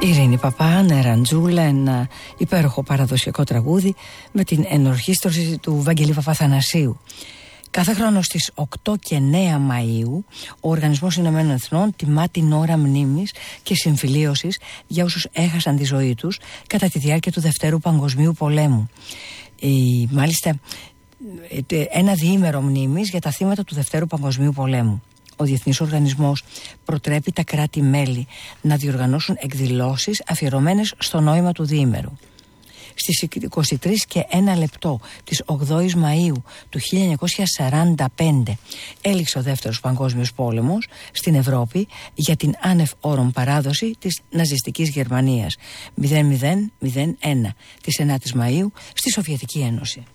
Ειρήνη Παπά, Νεραντζούλα, ένα υπέροχο παραδοσιακό τραγούδι με την ενορχήστρωση του Βαγγελή Παπαθανασίου. Κάθε χρόνο στις 8 και 9 Μαΐου ο Οργανισμός Ηνωμένων Εθνών τιμά την ώρα μνήμης και συμφιλίωσης για όσους έχασαν τη ζωή τους κατά τη διάρκεια του Δευτέρου Παγκοσμίου Πολέμου. Μάλιστα ένα διήμερο μνήμης για τα θύματα του Δευτέρου Παγκοσμίου Πολέμου. Ο Διεθνής Οργανισμός προτρέπει τα κράτη-μέλη να διοργανώσουν εκδηλώσεις αφιερωμένες στο νόημα του διήμερου. Στις 23 και 1 λεπτό της 8ης Μαΐου του 1945 έληξε ο Δεύτερος Παγκόσμιος Πόλεμος στην Ευρώπη για την άνευ όρων παράδοση της ναζιστικής Γερμανίας 0001 της 9ης Μαΐου στη Σοβιετική Ένωση.